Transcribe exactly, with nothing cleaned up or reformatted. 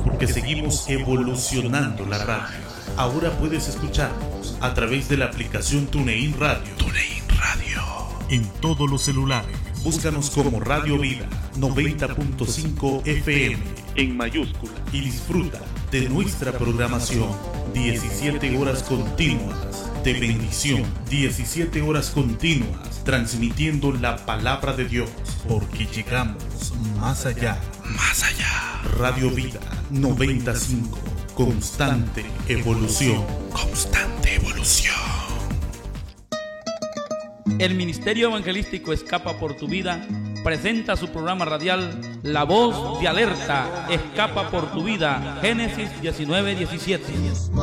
porque seguimos evolucionando la radio. Ahora puedes escucharnos a través de la aplicación TuneIn Radio. TuneIn Radio. En todos los celulares. Búscanos como Radio Vida noventa punto cinco F M en mayúscula y disfruta de nuestra programación. diecisiete horas continuas de bendición. diecisiete horas continuas transmitiendo la palabra de Dios, porque llegamos más allá. Más allá. Radio Vida noventa punto cinco. Constante evolución. Constante evolución. El Ministerio Evangelístico Escapa por tu Vida presenta su programa radial La Voz de Alerta, Escapa por tu Vida, Génesis diecinueve diecisiete.